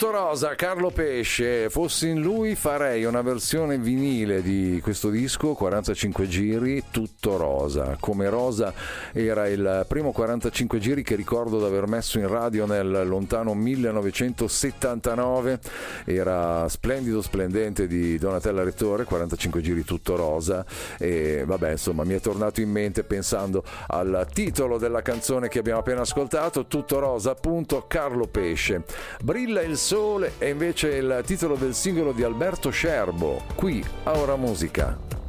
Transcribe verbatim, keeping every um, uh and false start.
Tutto rosa, Carlo Pesce. Fossi in lui farei una versione vinile di questo disco, quarantacinque giri, tutto rosa. Come rosa era il primo quarantacinque giri che ricordo di aver messo in radio nel lontano millenovecentosettantanove. Era splendido, splendente di Donatella Rettore, quarantacinque giri tutto rosa. E vabbè, insomma, mi è tornato in mente pensando al titolo della canzone che abbiamo appena ascoltato, tutto rosa, appunto, Carlo Pesce. Brilla il sole è invece il titolo del singolo di Alberto Scerbo, qui a Ora Musica.